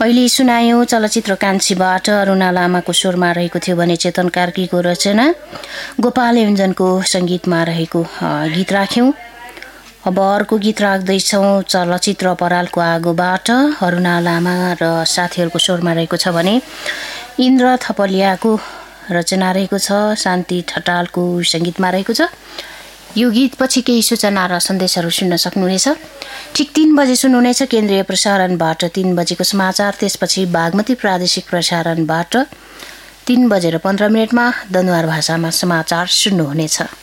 अहिले सुनायौं चलचित्र कान्छीबाट अरुणा लामाको स्वरमा रहेको थियो भने चेतन कार्कीको रचना गोपाल योन्जनको संगीतमा रहेको गीत राख्यौं। अब अर्को गीत राख्दैछौं चलचित्र परालको आगोबाट अरुणा लामा र साथीहरूको स्वरमा रहेको छ भने इन्द्र थपलियाको रचना रहेको छ, शान्ति ठटालको संगीतमा रहेको छ। यो गीत पछि केही सूचना र सन्देशहरू सुन्न सक्नुहुनेछ। ठिक 3 बजे सुन्नुहुनेछ केन्द्रीय प्रसारणबाट 3 बजेको समाचार, त्यसपछि बागमती प्रादेशिक प्रसारणबाट 3 बजेर 15 मिनटमा दनुवार भाषामा समाचार सुन्नुहुनेछ।